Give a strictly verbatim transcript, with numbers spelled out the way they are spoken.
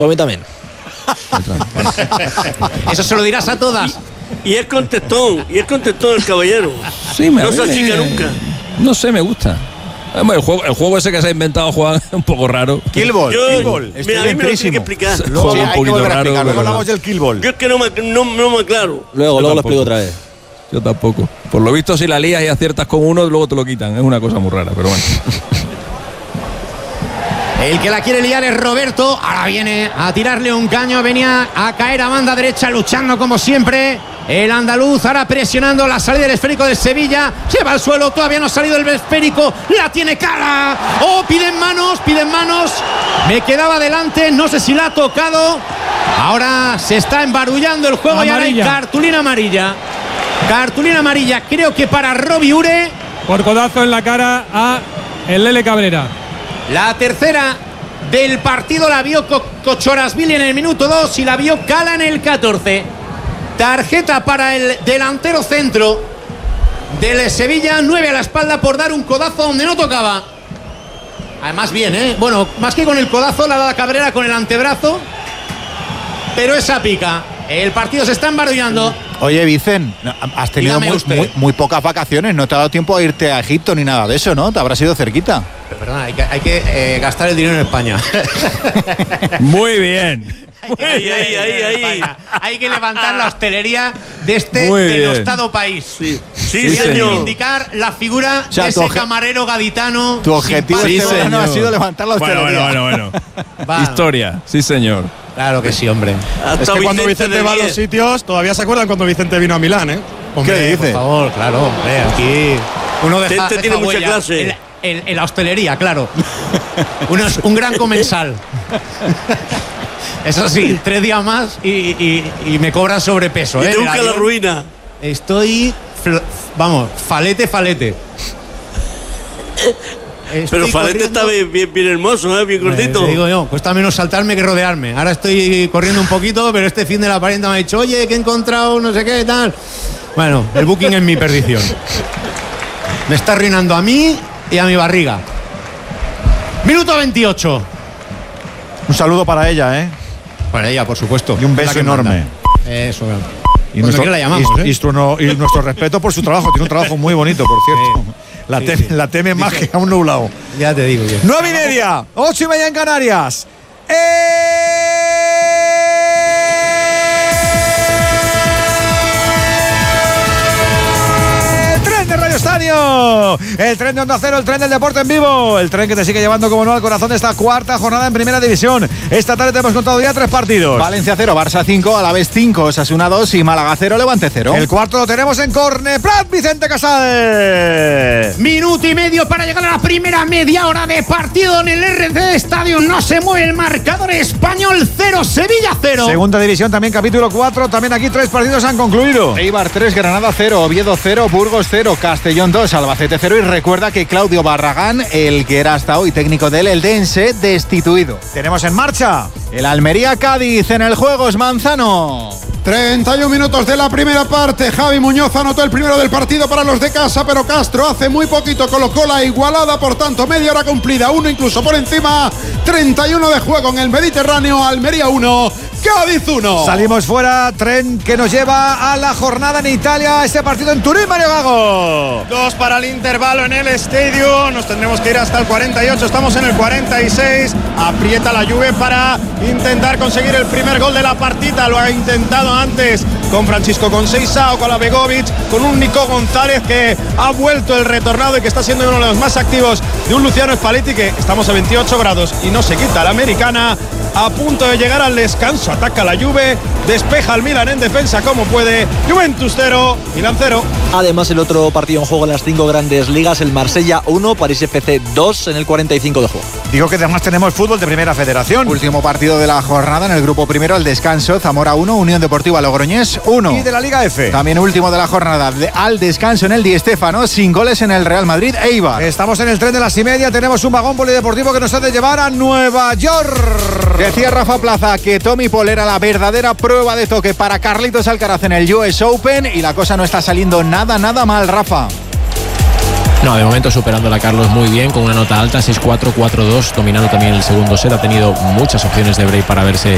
A mí también. Eso se lo dirás a todas. Y, y es contestón, y es contestón el caballero. Sí, me No se achica nunca. No sé, me gusta. El juego, el juego ese que se ha inventado, Juan, es un poco raro. Kill Ball. Yo, Kill Ball. mira, a mí me lo tiene que explicar. Luego Sí, un hay que poquito volver a raro, explicar. Luego pero hablamos del Kill Ball. Yo es que no me, no, no me aclaro. Luego, Yo luego lo tampoco. explico otra vez. Yo tampoco. Por lo visto, si la lías y aciertas con uno, luego te lo quitan. Es una cosa muy rara, pero bueno. El que la quiere liar es Roberto. Ahora viene a tirarle un caño. Venía a caer a banda derecha, luchando como siempre. El andaluz ahora presionando la salida del esférico del Sevilla. Se va al suelo, todavía no ha salido el esférico. La tiene cara. Oh, piden manos, piden manos. Me quedaba delante, no sé si la ha tocado. Ahora se está embarullando el juego. Amarilla. Y ahora hay cartulina amarilla. Cartulina amarilla, creo que para Robbie Ure. Por codazo en la cara a el Lele Cabrera. La tercera del partido la vio Co- Cochorasvili en el minuto dos y la vio Cala en el catorce. Tarjeta para el delantero centro del Sevilla, nueve a la espalda por dar un codazo donde no tocaba. Además bien, ¿eh? Bueno, más que con el codazo, la da Cabrera con el antebrazo. Pero esa pica. El partido se está embarullando. Oye, Vicen, has tenido Dígame muy, usted. muy, muy pocas vacaciones. No te ha dado tiempo a irte a Egipto ni nada de eso, ¿no? Te habrás ido cerquita. Pero, perdona, hay que, hay que eh, gastar el dinero en España. Muy bien. Ahí, ahí, ahí, ahí. Hay que levantar la hostelería de este Muy bien. denostado país. Sí, sí, Voy a señor. reivindicar la figura O sea, de tu ese obje- camarero gaditano. Tu objetivo simpático. este verano ha señor. sido levantar la Bueno, hostelería. bueno, bueno, bueno. Va. Historia, sí, señor. Claro que sí, hombre. Hasta Es que cuando Vicente Vicente de va a los Mier. sitios, todavía se acuerdan cuando Vicente vino a Milán, ¿eh? ¿Qué dice? Por favor, claro, hombre, aquí uno deja, Este deja tiene mucha huella. clase. En, en- en la hostelería, claro. Uno es un gran comensal. Eso sí, tres días más y, y- y me cobran sobrepeso. Y ¿eh? te busca Mira, la yo ruina. Estoy, fl- vamos, falete, falete. Pero Estoy Falete corriendo- está bien, bien, bien hermoso, ¿eh? Bien Eh, cortito. te digo yo, cuesta menos saltarme que rodearme. Ahora estoy corriendo un poquito, pero este fin de la parienta me ha dicho, oye, que he encontrado no sé qué tal. Bueno, el booking es mi perdición. Me está arruinando a mí y a mi barriga. Minuto veintiocho. Un saludo para ella, ¿eh? Para ella, por supuesto. Y un Es la beso que enorme. manda. Eso. Y Pues nuestro, aquí la llamamos, y- ¿eh? y nuestro- y nuestro respeto por su trabajo. Tiene un trabajo muy bonito, por cierto. La, Sí, teme, sí. la teme más que a un nublado. Ya te digo yo. Nueve y media, ocho y media en Canarias. El tren de Radio Estadio, el tren de Onda Cero, el tren del deporte en vivo, el tren que te sigue llevando como no al corazón de esta cuarta jornada en Primera División. Esta tarde te hemos contado ya tres partidos. Valencia cero, Barça cinco, Alavés cinco, Osasuna dos y Málaga cero, Levante cero. El cuarto lo tenemos en Corneplat, Vicente Casal. Minuto y medio para llegar a la primera media hora de partido en el R C Estadio. No se mueve el marcador. Español cero, Sevilla cero. Segunda división, también capítulo cuatro. También aquí tres partidos han concluido. Eibar tres, Granada cero, Oviedo cero, Burgos cero, Castellón dos, Albacete cero. Y recuerda que Claudio Barragán, el que era hasta hoy técnico del Eldense, destituido. Tenemos en marcha el Almería Cádiz. En el juego es Manzano. treinta y un minutos de la primera parte. Javi Muñoz anotó el primero del partido para los de casa, pero Castro hace muy poquito colocó la igualada, por tanto media hora cumplida, uno incluso por encima. Treinta y uno de juego en el Mediterráneo. Almería uno, Cádiz uno. Salimos fuera, tren que nos lleva a la jornada en Italia, este partido en Turín, Mario Gago. Dos para el intervalo en el estadio. Nos tendremos que ir hasta el cuarenta y ocho. Estamos en el cuarenta y seis. Aprieta la Juve para intentar conseguir el primer gol de la partida. Lo ha intentado antes con Francisco Conceição, con la Begovic, con un Nico González que ha vuelto el retornado y que está siendo uno de los más activos de un Luciano Spalletti, que estamos a veintiocho grados y no se quita la americana. A punto de llegar al descanso, ataca la Juve, despeja al Milan en defensa como puede. Juventus cero, Milan cero. Además, el otro partido en juego en las cinco grandes ligas, el Marsella uno, París F C dos en el cuarenta y cinco de juego. Digo que además tenemos fútbol de Primera Federación. Último partido de la jornada en el grupo primero, el descanso, Zamora uno, Unión Deportiva Logroñés uno. Y de la Liga F. También último de la jornada, de, al descanso en el Di Stéfano, sin goles en el Real Madrid, Eibar. Estamos en el tren de las y media, tenemos un vagón polideportivo que nos ha de llevar a Nueva York. Decía Rafa Plaza que Tommy Paul era la verdadera prueba de toque para Carlitos Alcaraz en el U S Open y la cosa no está saliendo nada, nada mal, Rafa. No, de momento superándola Carlos muy bien, con una nota alta, seis cuatro, cuatro dos, dominando también el segundo set. Ha tenido muchas opciones de break para haberse